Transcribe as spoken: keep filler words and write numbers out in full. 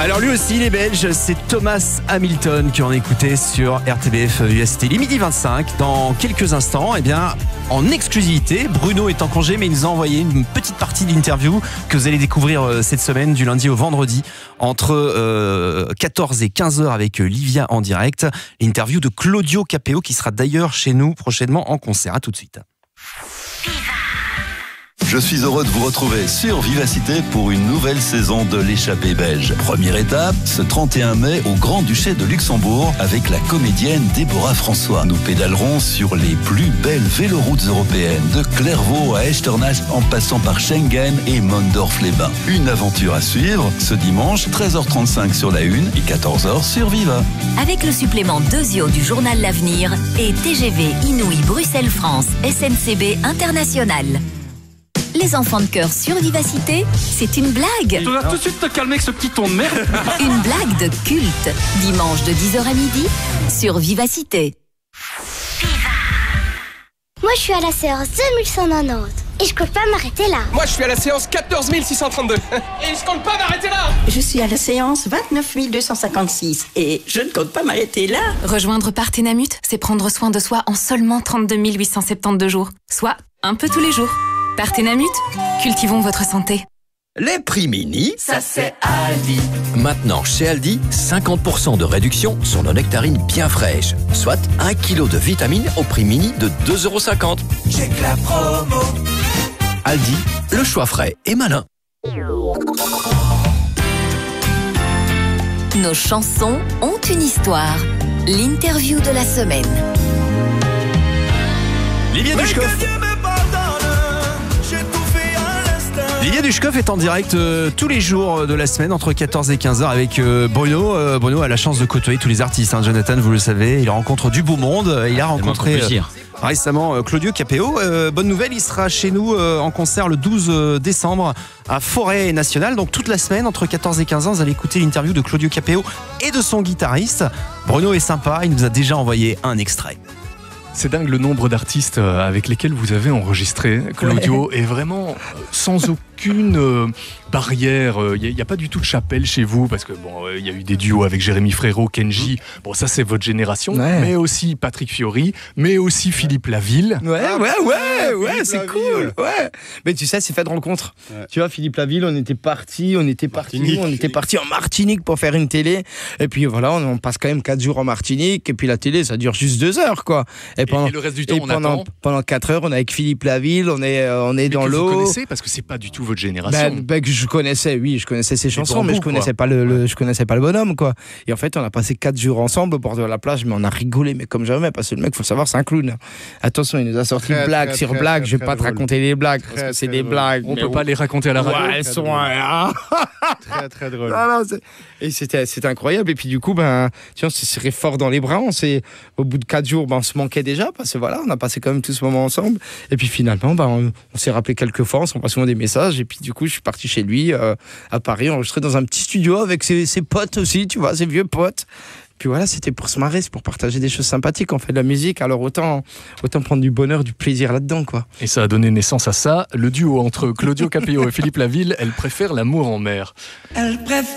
Alors lui aussi, il est belge, c'est Thomas Hamilton qui en écoutait sur R T B F Vivacité. Il est midi vingt-cinq. Dans quelques instants, eh bien, en exclusivité, Bruno est en congé, mais il nous a envoyé une petite partie d'interview que vous allez découvrir cette semaine, du lundi au vendredi, entre euh, quatorze et quinze heures avec Livia en direct. L'interview de Claudio Capéo qui sera d'ailleurs chez nous prochainement en concert. À tout de suite. Je suis heureux de vous retrouver sur Vivacité pour une nouvelle saison de l'échappée belge. Première étape, ce trente et un mai au Grand-Duché de Luxembourg avec la comédienne Déborah François. Nous pédalerons sur les plus belles véloroutes européennes, de Clairvaux à Echternach en passant par Schengen et Mondorf-les-Bains. Une aventure à suivre ce dimanche, treize heures trente-cinq sur la une et quatorze heures sur Viva. Avec le supplément Dosio du journal L'Avenir et T G V Inouï Bruxelles-France S N C B International. Les enfants de cœur sur Vivacité, c'est une blague. Tu vas tout de suite te calmer avec ce petit ton de merde. Une blague de culte. Dimanche de dix heures à midi sur Vivacité. Moi, je suis à la séance deux mille cent quatre-vingt-dix et je compte pas m'arrêter là. Moi, je suis à la séance quatorze mille six cent trente-deux et je compte pas m'arrêter là. Je suis à la séance vingt-neuf mille deux cent cinquante-six et je ne compte pas m'arrêter là. Rejoindre Parthénamut, c'est prendre soin de soi en seulement trente-deux mille huit cent soixante-douze jours, soit un peu tous les jours. Parthénamut, cultivons votre santé. Les prix mini, ça c'est Aldi. Maintenant chez Aldi, cinquante pour cent de réduction sur nos nectarines bien fraîches, soit un kilo de vitamines au prix mini de deux euros cinquante. J'ai que la promo. Aldi, le choix frais et malin. Nos chansons ont une histoire. L'interview de la semaine. Livia Dushkov. Livia Dushkov est en direct euh, tous les jours de la semaine entre quatorze et quinze heures avec euh, Bruno. Euh, Bruno a la chance de côtoyer tous les artistes. Hein. Jonathan, vous le savez, il rencontre du beau monde. Il a rencontré euh, récemment euh, Claudio Capéo. Euh, bonne nouvelle, il sera chez nous euh, en concert le douze décembre à Forêt Nationale. Donc toute la semaine entre quatorze et quinze heures, vous allez écouter l'interview de Claudio Capéo et de son guitariste. Bruno est sympa, il nous a déjà envoyé un extrait. C'est dingue le nombre d'artistes avec lesquels vous avez enregistré. Claudio est vraiment sans aucune euh, barrière. Il n'y a, a pas du tout de chapelle chez vous parce que bon, il y a eu des duos avec Jérémy Frérot, Kenji. Bon, ça c'est votre génération, ouais. Mais aussi Patrick Fiori, mais aussi Philippe Laville. Ouais, ouais, ouais, ouais, c'est cool. Ouais. Mais tu sais, c'est fait de rencontres. Ouais. Tu vois, Philippe Laville, on était parti, on était parti, on était parti en Martinique pour faire une télé. Et puis voilà, on, on passe quand même quatre jours en Martinique. Et puis la télé, ça dure juste deux heures, quoi. Et, pendant, et le reste du temps, et on pendant, attend. Pendant quatre heures, on est avec Philippe Laville, on est, euh, on est dans l'eau. Vous connaissez parce que c'est pas du tout votre génération. Ben, ben, je connaissais, oui, je connaissais ses chansons, mais je connaissais pas le, le, je connaissais pas le bonhomme, quoi. Et en fait, on a passé quatre jours ensemble au bord de la plage, mais on a rigolé, mais comme jamais, parce que le mec, faut le savoir, c'est un clown. Attention, il nous a sorti très, blague très, sur très, blague. très, je vais très pas te drôle. raconter les blagues, Très, parce que c'est très des drôle. blagues. On peut pas les raconter à la radio. Ouais, elles sont. Hein. Très très drôle. Non, non, et c'était, c'était incroyable. Et puis du coup, ben, tu vois, on s'est serré fort dans les bras. On s'est, au bout de quatre jours, ben, on se manquait déjà, parce que voilà, on a passé quand même tout ce moment ensemble. Et puis finalement, ben, on, on s'est rappelé quelques fois, on s'est passé souvent des messages. Et puis du coup, je suis parti chez lui euh, à Paris, enregistré dans un petit studio avec ses, ses potes aussi, tu vois, ses vieux potes. Puis voilà, c'était pour se marrer, c'est pour partager des choses sympathiques. On fait de la musique, alors autant, autant prendre du bonheur, du plaisir là-dedans, quoi. Et ça a donné naissance à ça, le duo entre Claudio Capéo et Philippe Laville. Elle préfère l'amour en mer. Elle préfère